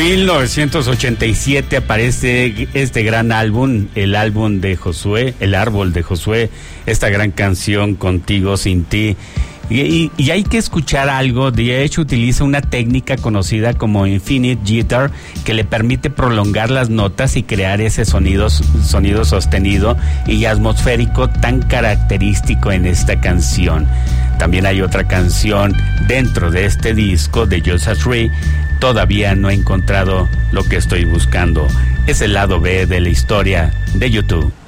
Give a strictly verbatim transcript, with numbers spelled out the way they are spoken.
mil novecientos ochenta y siete aparece este gran álbum, el álbum de Josué, El Árbol de Josué, esta gran canción Contigo Sin Ti. Y, y, y hay que escuchar algo. De hecho, utiliza una técnica conocida como Infinite Jitter, que le permite prolongar las notas y crear ese sonido, sonido sostenido y atmosférico tan característico en esta canción. También hay otra canción dentro de este disco de Joshua Tree. Todavía no he encontrado lo que estoy buscando. Es el lado B de la historia de YouTube.